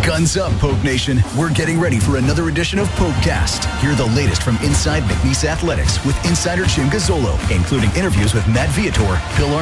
Guns up, Poke Nation. We're getting ready for another edition of Pokecast. Hear the latest from inside McNeese Athletics with insider Jim Gazzolo, including interviews with Matt Viator, Bill